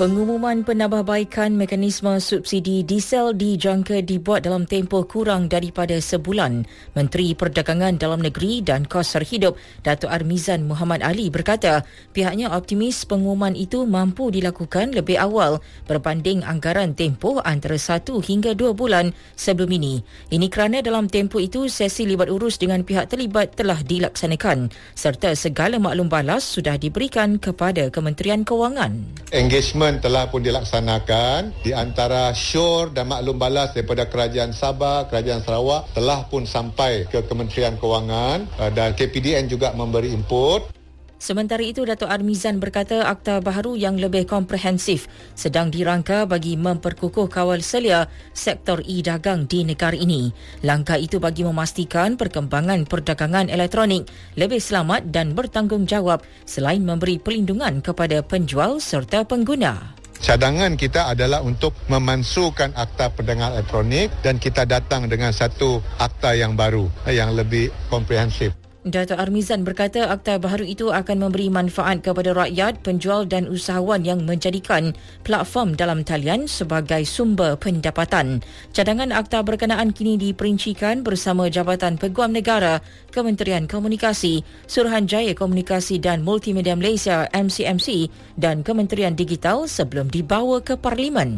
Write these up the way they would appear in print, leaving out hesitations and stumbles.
Pengumuman penambahbaikan mekanisme subsidi diesel dijangka dibuat dalam tempoh kurang daripada sebulan. Menteri Perdagangan Dalam Negeri dan Kos Sara Hidup, Datuk Armizan Muhammad Ali berkata pihaknya optimis pengumuman itu mampu dilakukan lebih awal berbanding anggaran tempoh antara 1 hingga 2 bulan sebelum ini. Ini kerana dalam tempoh itu sesi libat urus dengan pihak terlibat telah dilaksanakan serta segala maklum balas sudah diberikan kepada Kementerian Kewangan. Engagement telah pun dilaksanakan di antara syur dan maklum balas daripada Kerajaan Sabah, Kerajaan Sarawak telah pun sampai ke Kementerian Kewangan dan KPDN juga memberi input. Sementara itu, Datuk Armizan berkata akta baharu yang lebih komprehensif sedang dirangka bagi memperkukuh kawal selia sektor e-dagang di negara ini. Langkah itu bagi memastikan perkembangan perdagangan elektronik lebih selamat dan bertanggungjawab selain memberi perlindungan kepada penjual serta pengguna. Cadangan kita adalah untuk memansuhkan akta perdagangan elektronik dan kita datang dengan satu akta yang baru yang lebih komprehensif. Datuk Armizan berkata akta baharu itu akan memberi manfaat kepada rakyat, penjual dan usahawan yang menjadikan platform dalam talian sebagai sumber pendapatan. Cadangan akta berkenaan kini diperincikan bersama Jabatan Peguam Negara, Kementerian Komunikasi, Suruhanjaya Komunikasi dan Multimedia Malaysia MCMC dan Kementerian Digital sebelum dibawa ke Parlimen.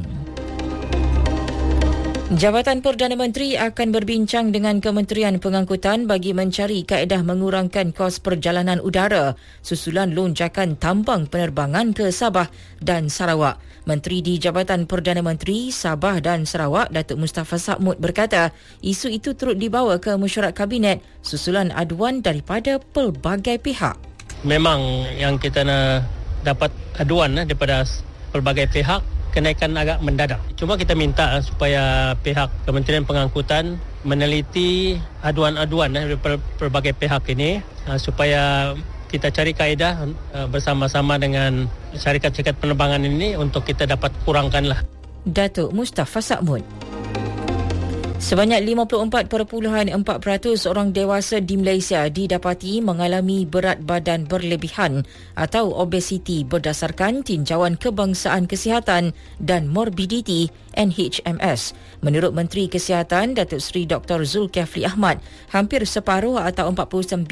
Jabatan Perdana Menteri akan berbincang dengan Kementerian Pengangkutan bagi mencari kaedah mengurangkan kos perjalanan udara susulan lonjakan tambang penerbangan ke Sabah dan Sarawak. Menteri di Jabatan Perdana Menteri Sabah dan Sarawak, Datuk Mustafa Sakhmud berkata isu itu turut dibawa ke mesyuarat Kabinet susulan aduan daripada pelbagai pihak. Memang yang kita nak dapat aduan daripada pelbagai pihak, kenaikan agak mendadak. Cuma kita minta supaya pihak Kementerian Pengangkutan meneliti aduan-aduan daripada pelbagai pihak ini supaya kita cari kaedah bersama-sama dengan syarikat-syarikat penerbangan ini untuk kita dapat kurangkanlah. Datuk Mustafa Sakhmud. Sebanyak 54.4% orang dewasa di Malaysia didapati mengalami berat badan berlebihan atau obesiti berdasarkan Tinjauan Kebangsaan Kesihatan dan Morbiditi NHMS. Menurut Menteri Kesihatan Datuk Seri Dr. Zulkifli Ahmad, hampir separuh atau 49.9%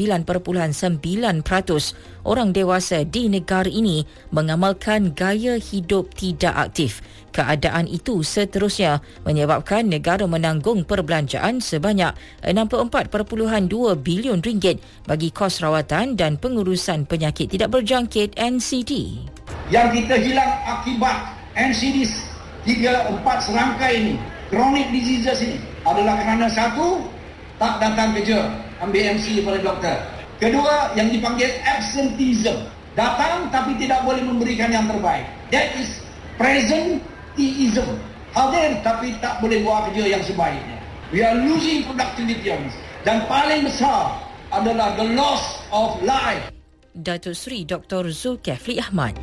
orang dewasa di negara ini mengamalkan gaya hidup tidak aktif. Keadaan itu seterusnya menyebabkan negara menanggung perbelanjaan sebanyak 64.2 bilion ringgit bagi kos rawatan dan pengurusan penyakit tidak berjangkit NCD. Yang kita hilang akibat NCD 3-4 serangkai ini, chronic diseases ini adalah kerana satu, tak datang kerja, ambil MC daripada doktor. Kedua, yang dipanggil absenteeism, datang tapi tidak boleh memberikan yang terbaik. That is presenteeism, hadir tapi tak boleh buat kerja yang sebaiknya. We are losing productivity dan paling besar adalah the loss of life. Datuk Seri Dr. Zulkifli Ahmad.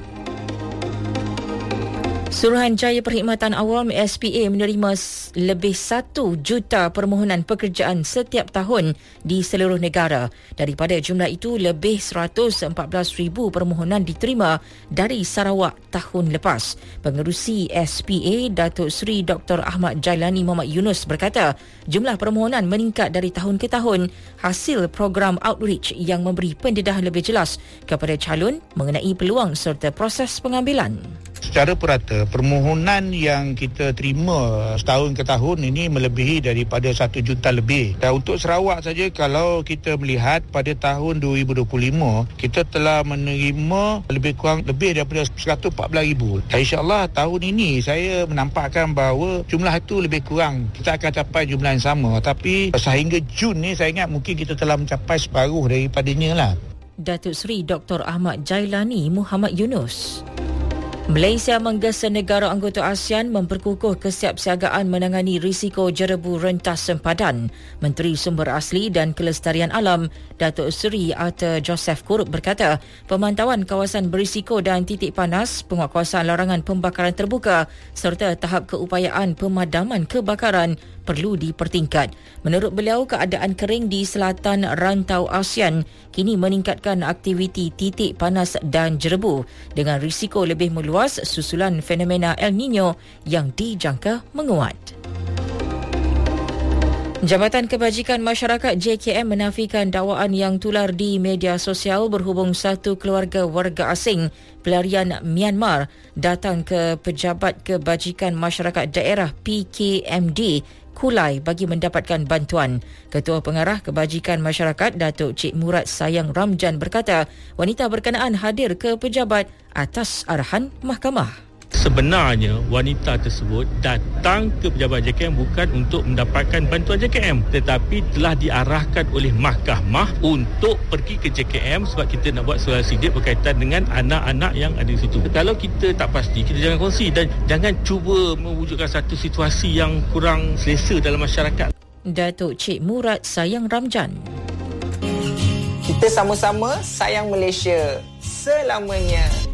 Suruhanjaya Perkhidmatan Awam SPA menerima lebih 1 juta permohonan pekerjaan setiap tahun di seluruh negara. Daripada jumlah itu, lebih 114,000 permohonan diterima dari Sarawak tahun lepas. Pengerusi SPA Datuk Seri Dr. Ahmad Jailani Muhammad Yunus berkata, jumlah permohonan meningkat dari tahun ke tahun hasil program outreach yang memberi pendedahan lebih jelas kepada calon mengenai peluang serta proses pengambilan. Secara purata, permohonan yang kita terima setahun ke tahun ini melebihi daripada 1 juta lebih. Dan untuk Sarawak saja, kalau kita melihat pada tahun 2025, kita telah menerima lebih daripada 114,000. Dan insyaAllah tahun ini saya menampakkan bahawa jumlah itu lebih kurang. Kita akan capai jumlah yang sama. Tapi sehingga Jun ni saya ingat mungkin kita telah mencapai separuh daripadanya lah. Datuk Seri Dr. Ahmad Jailani Muhammad Yunus. Malaysia menggesa negara anggota ASEAN memperkukuh kesiapsiagaan menangani risiko jerebu rentas sempadan. Menteri Sumber Asli dan Kelestarian Alam, Datuk Seri Arthur Joseph Kurup berkata, pemantauan kawasan berisiko dan titik panas, penguatkuasaan larangan pembakaran terbuka serta tahap keupayaan pemadaman kebakaran perlu dipertingkat. Menurut beliau, keadaan kering di selatan rantau ASEAN kini meningkatkan aktiviti titik panas dan jerebu dengan risiko lebih meluas luas susulan fenomena El Nino yang dijangka menguat. Jabatan Kebajikan Masyarakat JKM menafikan dakwaan yang tular di media sosial berhubung satu keluarga warga asing pelarian Myanmar datang ke Pejabat Kebajikan Masyarakat Daerah PKMD Kulai bagi mendapatkan bantuan. Ketua Pengarah Kebajikan Masyarakat Datuk Cik Murad Sayang Ramjan berkata wanita berkenaan hadir ke pejabat atas arahan mahkamah. Sebenarnya wanita tersebut datang ke pejabat JKM bukan untuk mendapatkan bantuan JKM, tetapi telah diarahkan oleh mahkamah untuk pergi ke JKM sebab kita nak buat soal sidik berkaitan dengan anak-anak yang ada di situ. Kalau kita tak pasti, kita jangan kongsi dan jangan cuba mewujudkan satu situasi yang kurang selesa dalam masyarakat. Datuk Cik Murad Sayang Ramjan. Kita sama-sama sayang Malaysia selamanya.